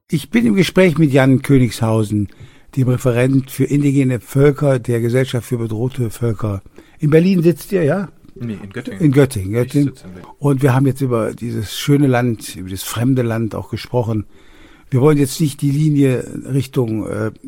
Ich bin im Gespräch mit Jan Königshausen, dem Referent für indigene Völker der Gesellschaft für bedrohte Völker. In Berlin sitzt ihr, ja? Nee, in Göttingen. In Göttingen. Und wir haben jetzt über dieses schöne Land, über das fremde Land auch gesprochen. Wir wollen jetzt nicht die Linie Richtung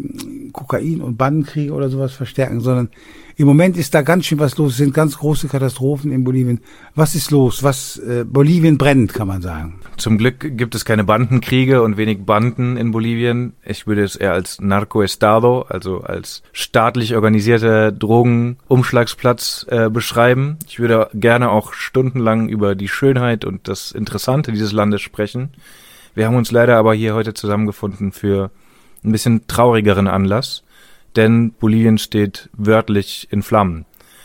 Kokain und Bandenkriege oder sowas verstärken, sondern im Moment ist da ganz schön was los. Es sind ganz große Katastrophen in Bolivien. Was ist los? Bolivien brennt, kann man sagen. Zum Glück gibt es keine Bandenkriege und wenig Banden in Bolivien. Ich würde es eher als Narcoestado, also als staatlich organisierter Drogenumschlagsplatz beschreiben. Ich würde gerne auch stundenlang über die Schönheit und das Interessante dieses Landes sprechen. Wir haben uns leider aber hier heute zusammengefunden für ein bisschen traurigeren Anlass, denn Bolivien steht wörtlich in Flammen.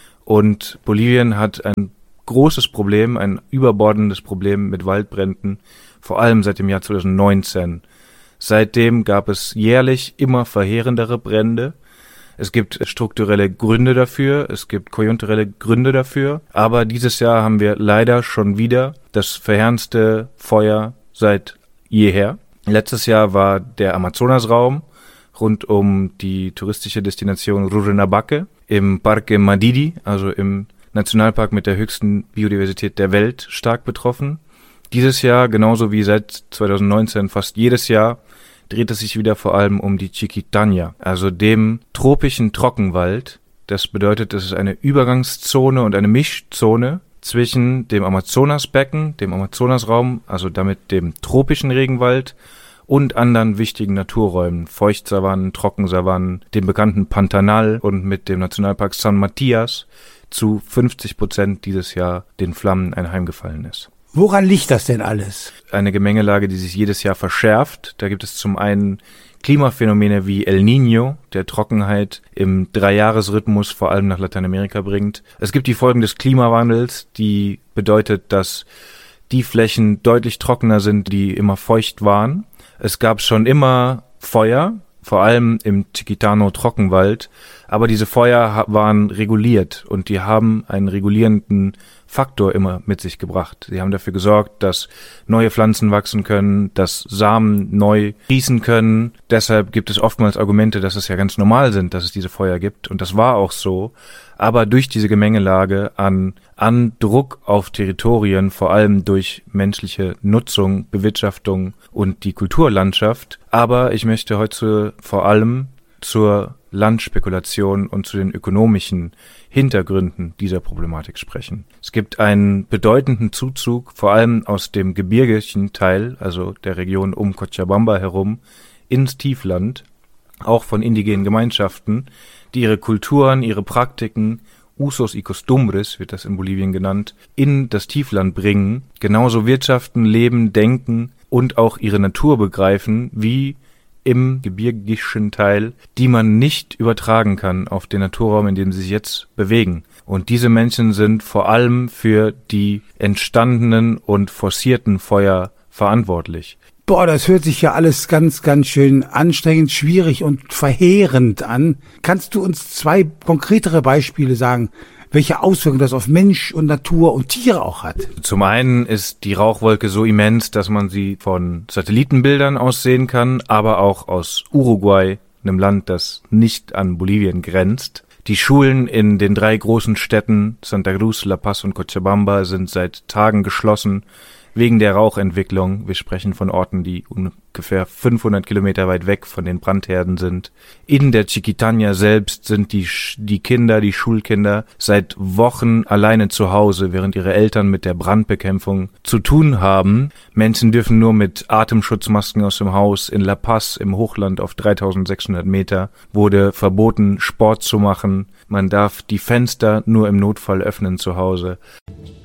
Und Bolivien hat ein großes Problem, ein überbordendes Problem mit Waldbränden, vor allem seit dem Jahr 2019. Seitdem gab es jährlich immer verheerendere Brände. Es gibt strukturelle Gründe dafür, es gibt konjunkturelle Gründe dafür, aber dieses Jahr haben wir leider schon wieder das verheerendste Feuer seit jeher. Letztes Jahr war der Amazonasraum rund um die touristische Destination Rurrenabaque im Parque Madidi, also im Nationalpark mit der höchsten Biodiversität der Welt, stark betroffen. Dieses Jahr, genauso wie seit 2019 fast jedes Jahr, dreht es sich wieder vor allem um die Chiquitania, also dem tropischen Trockenwald. Das bedeutet, es ist eine Übergangszone und eine Mischzone zwischen dem Amazonasbecken, dem Amazonasraum, also damit dem tropischen Regenwald und anderen wichtigen Naturräumen, Feuchtsavannen, Trockensavannen, dem bekannten Pantanal und mit dem Nationalpark San Matias zu 50% dieses Jahr den Flammen anheimgefallen ist. Woran liegt das denn alles? Eine Gemengelage, die sich jedes Jahr verschärft. Da gibt es zum einen Klimaphänomene wie El Niño, der Trockenheit im Dreijahresrhythmus vor allem nach Lateinamerika bringt. Es gibt die Folgen des Klimawandels, die bedeutet, dass die Flächen deutlich trockener sind, die immer feucht waren. Es gab schon immer Feuer, vor allem im Chiquitano-Trockenwald, aber diese Feuer waren reguliert und die haben einen regulierenden Faktor immer mit sich gebracht. Sie haben dafür gesorgt, dass neue Pflanzen wachsen können, dass Samen neu sprießen können. Deshalb gibt es oftmals Argumente, dass es ja ganz normal sind, dass es diese Feuer gibt. Und das war auch so. Aber durch diese Gemengelage an Druck auf Territorien, vor allem durch menschliche Nutzung, Bewirtschaftung und die Kulturlandschaft. Aber ich möchte heute vor allem zur Landspekulation und zu den ökonomischen Hintergründen dieser Problematik sprechen. Es gibt einen bedeutenden Zuzug, vor allem aus dem gebirgigen Teil, also der Region um Cochabamba herum, ins Tiefland, auch von indigenen Gemeinschaften, die ihre Kulturen, ihre Praktiken, Usos y Costumbres, wird das in Bolivien genannt, in das Tiefland bringen, genauso wirtschaften, leben, denken und auch ihre Natur begreifen, wie im gebirgischen Teil, die man nicht übertragen kann auf den Naturraum, in dem sie sich jetzt bewegen. Und diese Menschen sind vor allem für die entstandenen und forcierten Feuer verantwortlich. Boah, das hört sich ja alles ganz, ganz schön anstrengend, schwierig und verheerend an. Kannst du uns 2 konkretere Beispiele sagen, welche Auswirkungen das auf Mensch und Natur und Tiere auch hat? Zum einen ist die Rauchwolke so immens, dass man sie von Satellitenbildern aus sehen kann, aber auch aus Uruguay, einem Land, das nicht an Bolivien grenzt. Die Schulen in den 3 großen Städten Santa Cruz, La Paz und Cochabamba sind seit Tagen geschlossen wegen der Rauchentwicklung. Wir sprechen von Orten, die ungefähr 500 Kilometer weit weg von den Brandherden sind. In der Chiquitania selbst sind die Kinder, die Schulkinder, seit Wochen alleine zu Hause, während ihre Eltern mit der Brandbekämpfung zu tun haben. Menschen dürfen nur mit Atemschutzmasken aus dem Haus. In La Paz, im Hochland auf 3600 Meter, wurde verboten, Sport zu machen. Man darf die Fenster nur im Notfall öffnen zu Hause.